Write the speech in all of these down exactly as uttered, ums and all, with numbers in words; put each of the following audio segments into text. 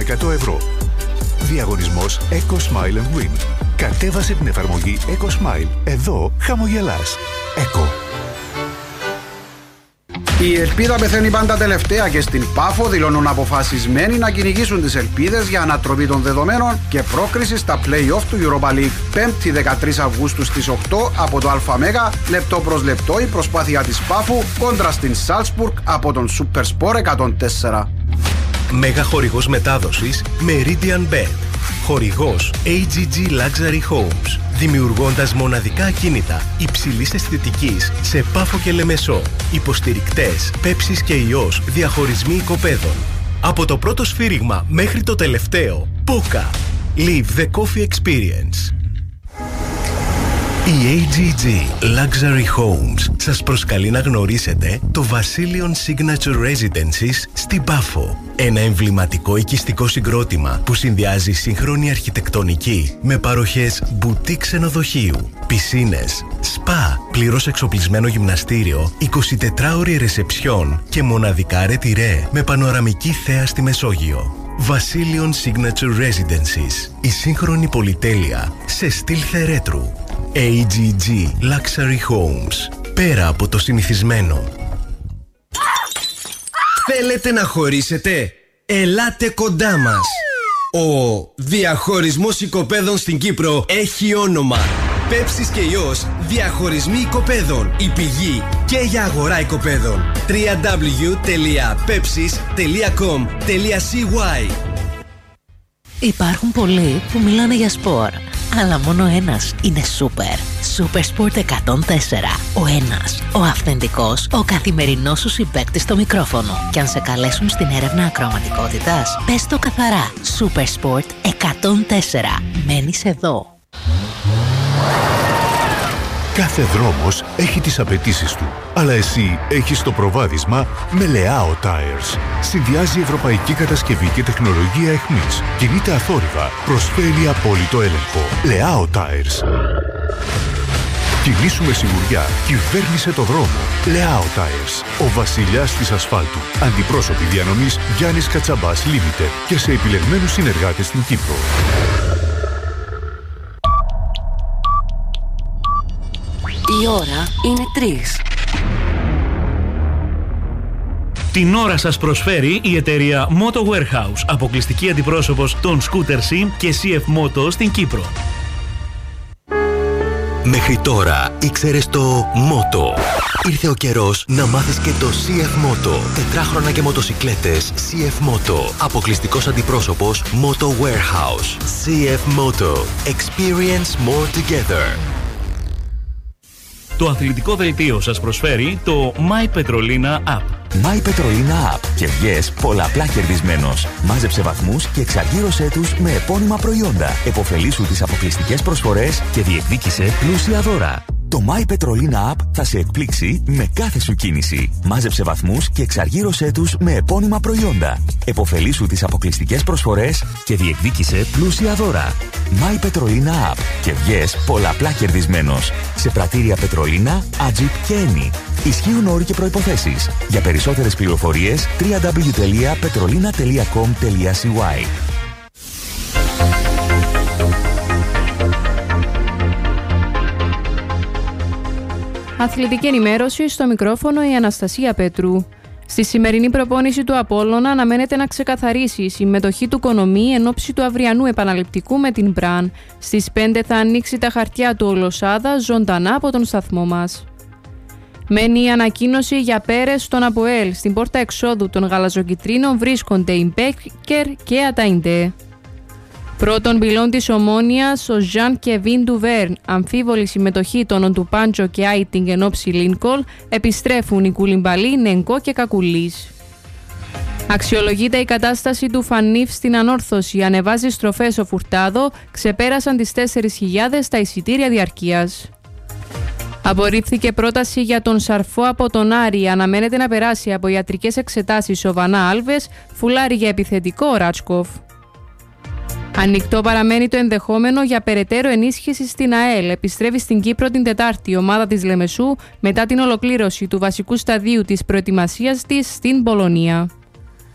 εκατό ευρώ. Διαγωνισμός Eco Smile and Win. Κατέβασε την εφαρμογή Eco Smile. Εδώ χαμογελάς. Eco. Η ελπίδα πεθαίνει πάντα τελευταία και στην Πάφο δηλώνουν αποφασισμένοι να κυνηγήσουν τις ελπίδες για ανατροπή των δεδομένων και πρόκριση στα play-off του Europa League. Πέμπτη δεκατρείς Αυγούστου στις οκτώ από το ΑΜΕΓΑ, λεπτό προς λεπτό η προσπάθεια της Πάφου κόντρα στην Salzburg από τον Super Sport εκατόν τέσσερα. Μέγα χορηγός μετάδοσης Meridian Bet. Χορηγός έι τζι τζι Luxury Homes. Δημιουργώντας μοναδικά ακίνητα υψηλής αισθητικής σε Πάφο και Λεμεσό. Υποστηρικτές Πέψης και Ιός διαχωρισμοί οικοπαίδων. Από το πρώτο σφύριγμα μέχρι το τελευταίο. Πόκα. Live the coffee experience. Η έι τζι τζι Luxury Homes σας προσκαλεί να γνωρίσετε το Βασίλειον Signature Residences στην Πάφο. Ένα εμβληματικό οικιστικό συγκρότημα που συνδυάζει σύγχρονη αρχιτεκτονική με παροχές μπουτίκ ξενοδοχείου, πισίνες, σπα, πλήρως εξοπλισμένο γυμναστήριο, εικοσιτετράωρη ρεσεψιόν και μοναδικά ρετυρέ με πανοραμική θέα στη Μεσόγειο. Βασίλειον Signature Residences. Η σύγχρονη πολυτέλεια σε στυλ θερέτρου. έι τζι τζι Luxury Homes. Πέρα από το συνηθισμένο. Θέλετε να χωρίσετε? Ελάτε κοντά μας. Ο διαχωρισμός οικοπαίδων στην Κύπρο έχει όνομα. Πέψης και Ιός διαχωρισμοί οικοπαίδων. Η πηγή και για αγορά οικοπαίδων. double-u double-u double-u τελεία pepsis τελεία com τελεία c y. Υπάρχουν πολλοί που μιλάνε για σπορ, αλλά μόνο ένας είναι σούπερ. Super Sport εκατόν τέσσερα. Ο ένας, ο αυθεντικός, ο καθημερινός σου συμπαίκτης στο μικρόφωνο. Και αν σε καλέσουν στην έρευνα ακροαματικότητας, πες το καθαρά. Super Sport εκατόν τέσσερα. Μένεις εδώ. Κάθε δρόμος έχει τις απαιτήσεις του, αλλά εσύ έχεις το προβάδισμα με Leao Tires. Συνδυάζει ευρωπαϊκή κατασκευή και τεχνολογία αιχμής. Κινείται αθόρυβα, προσφέρει απόλυτο έλεγχο. Leao Tires. Κινήσου με σιγουριά, κυβέρνησε το δρόμο. Leao Tires. Ο βασιλιάς της ασφάλτου. Αντιπρόσωποι διανομής Γιάννης Κατσαμπάς Limited και σε επιλεγμένους συνεργάτες στην Κύπρο. Η ώρα είναι τρεις. Την ώρα σας προσφέρει η εταιρεία Moto Warehouse, αποκλειστική αντιπρόσωπος των Scooter Sim και σι εφ Moto στην Κύπρο. Μέχρι τώρα ήξερες το Moto. Ήρθε ο καιρός να μάθεις και το σι εφ Moto. Τετράχρονα και μοτοσικλέτες σι εφ Moto. Αποκλειστικός αντιπρόσωπος Moto Warehouse. σι εφ Moto. Experience more together. Το αθλητικό δελτίο σας προσφέρει το My Petrolina App. My Petrolina App και βγες πολλαπλά κερδισμένος. Μάζεψε βαθμούς και εξαργύρωσέ τους με επώνυμα προϊόντα. Εποφελήσου τις αποκλειστικές προσφορές και διεκδίκησε πλούσια δώρα. Το My Petrolina App θα σε εκπλήξει με κάθε σου κίνηση. Μάζεψε βαθμούς και εξαργύρωσέ τους με επώνυμα προϊόντα. Εποφελήσου τις αποκλειστικές προσφορές και διεκδίκησε πλούσια δώρα. My Petrolina App και βγες πολλαπλά κερδισμένος. Σε πρατήρια Πετρολίνα, Ατζιπ και Eni. Ισχύουν όροι και προϋποθέσεις. Για περισσότερες πληροφορίες double-u double-u double-u τελεία petrolina τελεία com τελεία c y. Αθλητική ενημέρωση, στο μικρόφωνο η Αναστασία Πέτρου. Στη σημερινή προπόνηση του Απόλλωνα αναμένεται να ξεκαθαρίσει η συμμετοχή του Κονομή εν ώψη του αυριανού επαναληπτικού με την Μπραν. Στις πέντε θα ανοίξει τα χαρτιά του ο Λοσάδα ζωντανά από τον σταθμό μας. Μένει η ανακοίνωση για Πέρες στον Αποέλ. Στην πόρτα εξόδου των γαλαζοκιτρίνων βρίσκονται η Μπέκερ και Αταϊντέ. Πρώτον πυλών της Ομόνοιας, ο Ζαν Κεβίν Ντουβέρν, αμφίβολη συμμετοχή των Οντουπάντζο και Άιτινγκ εν όψη Λίνκολ, επιστρέφουν οι Κουλιμπαλί, Νενκό και Κακουλής. Αξιολογείται η κατάσταση του Φανίφ στην ανόρθωση, ανεβάζει στροφές ο Φουρτάδο, ξεπέρασαν τις τέσσερις χιλιάδες τα εισιτήρια διαρκείας. Απορρίφθηκε πρόταση για τον Σαρφό από τον Άρη, αναμένεται να περάσει από ιατρικές εξετάσεις ο Βανά Άλβες, φουλάρει για επιθετικό ο Ράτσκοφ. Ανοιχτό παραμένει το ενδεχόμενο για περαιτέρω ενίσχυση στην ΑΕΛ. Επιστρέφει στην Κύπρο την Τετάρτη η ομάδα της Λεμεσού μετά την ολοκλήρωση του βασικού σταδίου της προετοιμασίας της στην Πολωνία.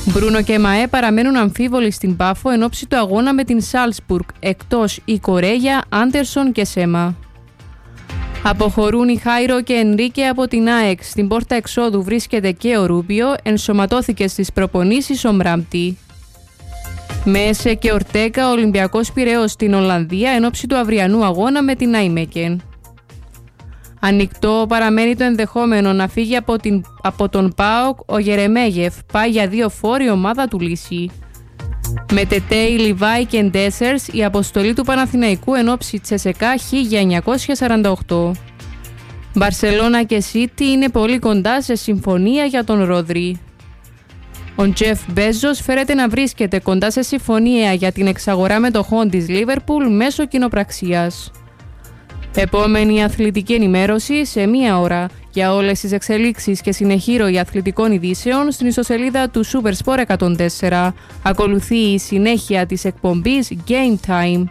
Μπρούνο και Μαέ παραμένουν αμφίβολοι στην Πάφο εν ώψη του αγώνα με την Σάλτσμπουργκ, εκτός η Κορέγια, Άντερσον και Σέμα. Αποχωρούν οι Χάιρο και Ενρίκε από την ΑΕΚ. Στην πόρτα εξόδου βρίσκεται και ο Ρούμπιο, ενσωματώθηκε στις προπονήσεις ο Μράμπτη. Μέσε και Ορτέκα, ο Ολυμπιακός Πειραιώς στην Ολλανδία εν ώψη του αυριανού αγώνα με την Νάιμεκεν. Ανοιχτό παραμένει το ενδεχόμενο να φύγει από, την, από τον ΠΑΟΚ ο Γερεμέγεφ, πάει για δύο φόρ η ομάδα του Λύση. Με Τετέι, Λιβάη και Ντέσσερς η αποστολή του Παναθηναϊκού εν ώψη Τσεσεκά χίλια εννιακόσια σαράντα οκτώ. Μπαρσελόνα και Σίτι είναι πολύ κοντά σε συμφωνία για τον Ρόδρυ. Ο Τζεφ Μπέζος φέρεται να βρίσκεται κοντά σε συμφωνία για την εξαγορά μετοχών της Λίβερπουλ μέσω κοινοπραξίας. Επόμενη αθλητική ενημέρωση σε μία ώρα. Για όλες τις εξελίξεις και συνεχή ροή αθλητικών ειδήσεων στην ιστοσελίδα του Supersport εκατόν τέσσερα. Ακολουθεί η συνέχεια της εκπομπής Game Time.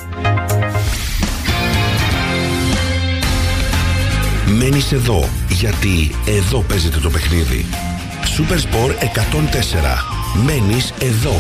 Μένεις εδώ, γιατί εδώ παίζεται το παιχνίδι. Supersport εκατόν τέσσερα. Μένεις εδώ.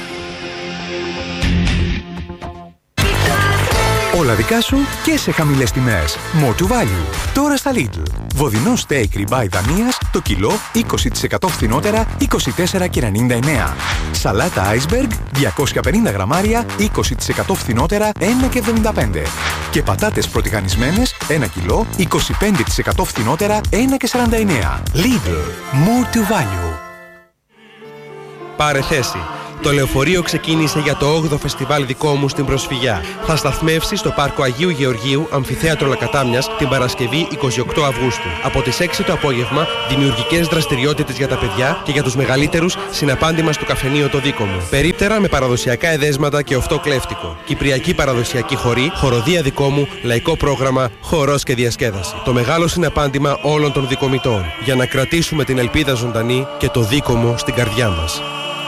Όλα δικά σου και σε χαμηλές τιμές. More to value. Τώρα στα Lidl. Βοδινό steak ribeye Δανίας το κιλό είκοσι τοις εκατό φθηνότερα είκοσι τέσσερα και ενενήντα εννέα. Σαλάτα iceberg διακόσια πενήντα γραμμάρια είκοσι τοις εκατό φθηνότερα ένα και εβδομήντα πέντε. Και πατάτες πρωτιγανισμένες ένα κιλό είκοσι πέντε τοις εκατό φθηνότερα ένα και σαράντα εννέα. Lidl. More to value. Πάρε θέση. Το λεωφορείο ξεκίνησε για το όγδοο φεστιβάλ δικό μου στην Προσφυγιά. Θα σταθμεύσει στο Πάρκο Αγίου Γεωργίου, Αμφιθέατρο Λακατάμιας, την Παρασκευή εικοστή ογδόη Αυγούστου. Από τις έξι το απόγευμα, δημιουργικές δραστηριότητες για τα παιδιά και για τους μεγαλύτερους, συναπάντημα στο καφενείο το δικό μου. Περίπτερα με παραδοσιακά εδέσματα και οφτό κλέφτικο. Κυπριακή παραδοσιακή χορή, χοροδία δικό μου, λαϊκό πρόγραμμα, χορός και διασκέδαση. Το μεγάλο συναπάντημα όλων των δικομητών. Για να κρατήσουμε την ελπίδα ζωντανή και το δίκομο στην καρδιά μας.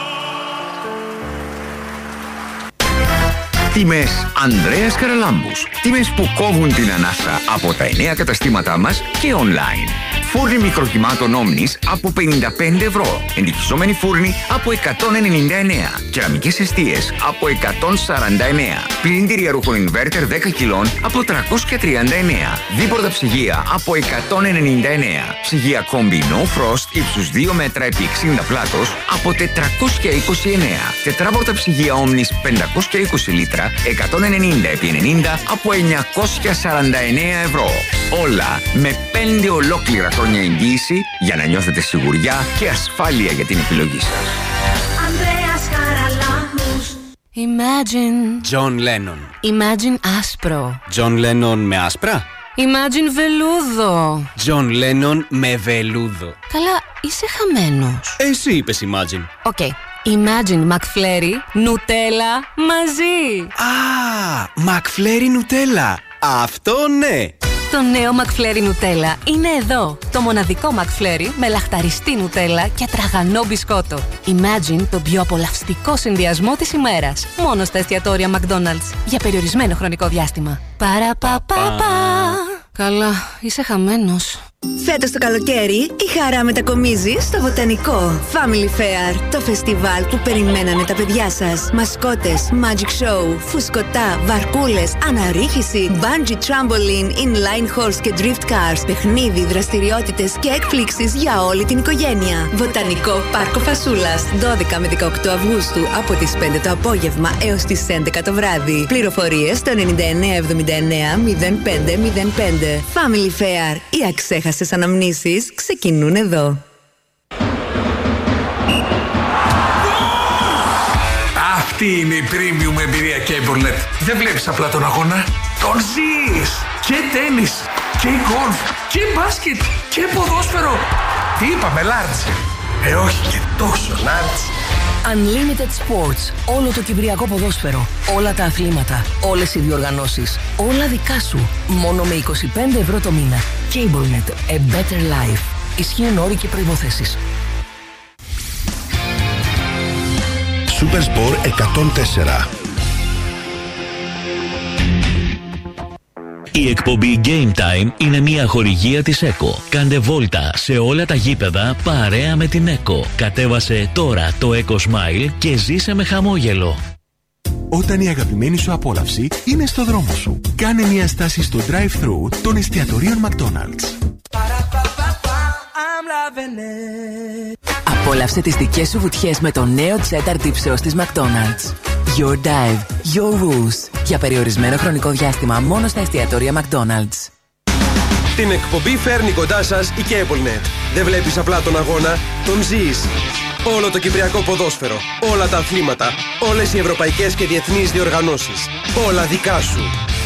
Τιμές Ανδρέας Καραλάμπους. Τιμές που κόβουν την ανάσα από τα εννέα καταστήματά μας και online. Φούρνη μικροκυμάτων Omnis από πενήντα πέντε ευρώ. Εντυπωσόμενη φούρνη από εκατόν ενενήντα εννέα. Κεραμικές εστίες από εκατόν σαράντα εννέα. Πλυντήρια ρούχων inverter δέκα κιλών από τριακόσια τριάντα εννέα. Δίπορτα ψυγεία από εκατόν ενενήντα εννέα. Ψυγεία Combi No Frost ύψους δύο μέτρα επί εξήντα πλάτος από τετρακόσια είκοσι εννέα. Τετράπορτα ψυγεία Omnis πεντακόσια είκοσι λίτρα εκατόν ενενήντα επί ενενήντα από εννιακόσια σαράντα εννέα ευρώ. Όλα με πέντε ολόκληρα χρόνια εγγύηση για να νιώθετε σιγουριά και ασφάλεια για την επιλογή σας. Ανδρέας Χαραλάμπους. Imagine John Lennon. Imagine άσπρο. John Lennon με άσπρα. Imagine βελούδο. John Lennon με βελούδο. Καλά, είσαι χαμένος. Εσύ είπες Imagine. Οκ. Okay. Imagine McFlurry, Νουτέλα μαζί. Α, McFlurry Νουτέλα. Αυτό ναι. Το νέο McFlurry Νουτέλα είναι εδώ. Το μοναδικό McFlurry με λαχταριστή νουτέλα και τραγανό μπισκότο. Imagine τον πιο απολαυστικό συνδυασμό της ημέρας. Μόνο στα εστιατόρια McDonald's. Για περιορισμένο χρονικό διάστημα. Παραπαπαπα. Καλά, είσαι χαμένος. Φέτος το καλοκαίρι η χαρά μετακομίζει στο Βοτανικό. Family Fair, το φεστιβάλ που περιμένανε τα παιδιά σας. Μασκότες, magic show, φουσκωτά, βαρκούλες, αναρρίχηση, bungee trampoline, inline horse και drift cars, παιχνίδι, δραστηριότητες και εκπλήξεις για όλη την οικογένεια. Βοτανικό Πάρκο Φασούλας, δώδεκα με δεκαοκτώ Αυγούστου από τις πέντε το απόγευμα έως τις έντεκα το βράδυ. Πληροφορίες στο εννιά εννέα εβδομήντα εννέα μηδέν πέντε μηδέν πέντε. Family Fair, οι αξέχαστες αναμνήσεις ξεκινούν εδώ. Αυτή είναι η premium εμπειρία CableNet. Δεν βλέπεις απλά τον αγώνα, τον ζεις. Και τένις, και γκολφ, και μπάσκετ, και ποδόσφαιρο. Τι είπαμε, large? Ε, όχι και τόσο large. Unlimited Sports. Όλο το κυπριακό ποδόσφαιρο. Όλα τα αθλήματα. Όλες οι διοργανώσεις. Όλα δικά σου. Μόνο με είκοσι πέντε ευρώ το μήνα. CableNet. A better life. Ισχύουν όροι και προϋποθέσεις. Supersport εκατόν τέσσερα. Η εκπομπή Game Time είναι μια χορηγία της ΕΚΟ. Κάντε βόλτα σε όλα τα γήπεδα παρέα με την ΕΚΟ. Κατέβασε τώρα το ΕΚΟ Smile και ζήσε με χαμόγελο. Όταν η αγαπημένη σου απόλαυση είναι στο δρόμο σου, κάνε μια στάση στο drive-thru των εστιατορίων McDonald's. Απόλαυσε τις δικές σου βουτιές με το νέο cheddar dip sauce της McDonald's. Your dive, your rules. Για περιορισμένο χρονικό διάστημα μόνο στα εστιατόρια McDonald's. Την εκπομπή φέρνει κοντά σας η CableNet. Δεν βλέπεις απλά τον αγώνα, τον ζεις. Όλο το κυπριακό ποδόσφαιρο, όλα τα αθλήματα, όλες οι ευρωπαϊκές και διεθνείς διοργανώσεις. Όλα δικά σου.